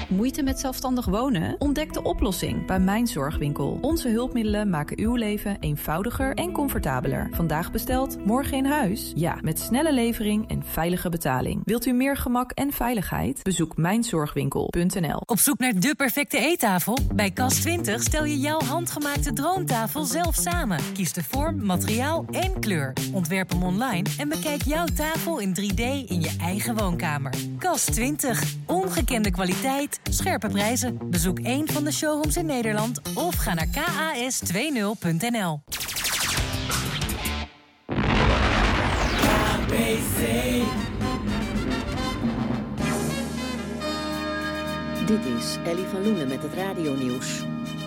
Moeite met zelfstandig wonen? Ontdek de oplossing bij Mijn Zorgwinkel. Onze hulpmiddelen maken uw leven eenvoudiger en comfortabeler. Vandaag besteld, morgen in huis? Ja, met snelle levering en veilige betaling. Wilt u meer gemak en veiligheid? Bezoek mijnzorgwinkel.nl. Op zoek naar de perfecte eettafel? Bij Cas20 stel je jouw handgemaakte droomtafel zelf samen. Kies de vorm, materiaal en kleur. Ontwerp hem online en bekijk jouw tafel in 3D in je eigen woonkamer. Cas20. Ongekende kwaliteit, scherpe prijzen. Bezoek één van de showrooms in Nederland of ga naar kas20.nl. Dit is Ellie van Loenen met het radionieuws.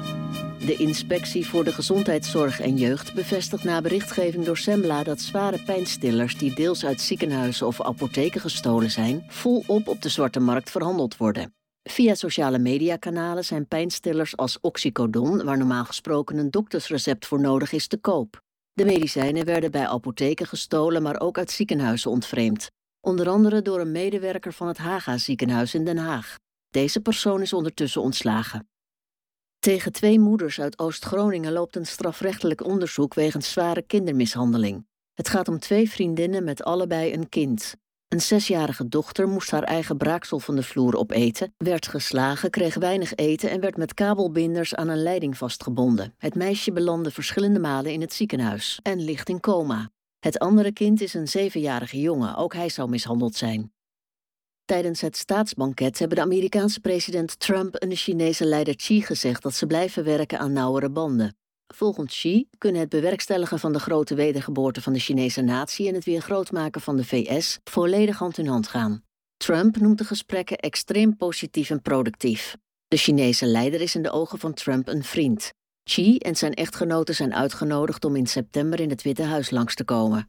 De Inspectie voor de Gezondheidszorg en Jeugd bevestigt na berichtgeving door Sembla dat zware pijnstillers die deels uit ziekenhuizen of apotheken gestolen zijn, volop op de zwarte markt verhandeld worden. Via sociale mediakanalen zijn pijnstillers als oxycodon, waar normaal gesproken een doktersrecept voor nodig is, te koop. De medicijnen werden bij apotheken gestolen, maar ook uit ziekenhuizen ontvreemd. Onder andere door een medewerker van het Haga ziekenhuis in Den Haag. Deze persoon is ondertussen ontslagen. Tegen 2 moeders uit Oost-Groningen loopt een strafrechtelijk onderzoek wegens zware kindermishandeling. Het gaat om 2 vriendinnen met allebei een kind. Een 6-jarige dochter moest haar eigen braaksel van de vloer opeten, werd geslagen, kreeg weinig eten en werd met kabelbinders aan een leiding vastgebonden. Het meisje belandde verschillende malen in het ziekenhuis en ligt in coma. Het andere kind is een 7-jarige jongen, ook hij zou mishandeld zijn. Tijdens het staatsbanket hebben de Amerikaanse president Trump en de Chinese leider Xi gezegd dat ze blijven werken aan nauwere banden. Volgens Xi kunnen het bewerkstelligen van de grote wedergeboorte van de Chinese natie en het weer grootmaken van de VS volledig hand in hand gaan. Trump noemt de gesprekken extreem positief en productief. De Chinese leider is in de ogen van Trump een vriend. Xi en zijn echtgenote zijn uitgenodigd om in september in het Witte Huis langs te komen.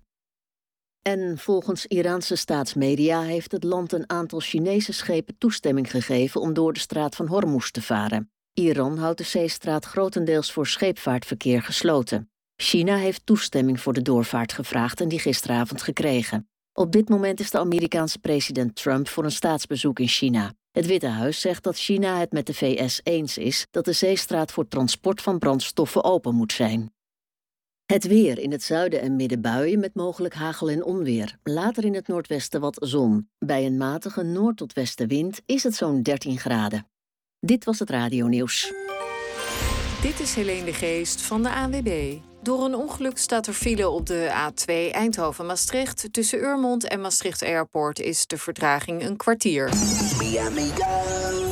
En volgens Iraanse staatsmedia heeft het land een aantal Chinese schepen toestemming gegeven om door de straat van Hormuz te varen. Iran houdt de zeestraat grotendeels voor scheepvaartverkeer gesloten. China heeft toestemming voor de doorvaart gevraagd en die gisteravond gekregen. Op dit moment is de Amerikaanse president Trump voor een staatsbezoek in China. Het Witte Huis zegt dat China het met de VS eens is dat de zeestraat voor transport van brandstoffen open moet zijn. Het weer: in het zuiden en midden buien met mogelijk hagel en onweer. Later in het noordwesten wat zon. Bij een matige noord- tot westenwind is het zo'n 13 graden. Dit was het radionieuws. Dit is Helene de Geest van de ANWB. Door een ongeluk staat er file op de A2 Eindhoven-Maastricht. Tussen Urmond en Maastricht Airport is de vertraging een kwartier. Mi amiga